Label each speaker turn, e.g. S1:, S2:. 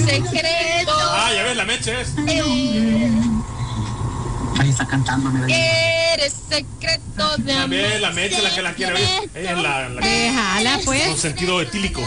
S1: secreto.
S2: Ah, ya ves, la Meche es.
S3: Ahí está cantando, mira.
S1: Eres secreto de
S2: Ya
S1: amor.
S2: ves, la Meche la que la quiere oír. Ella es la
S4: Déjala, pues.
S2: con sentido etílico.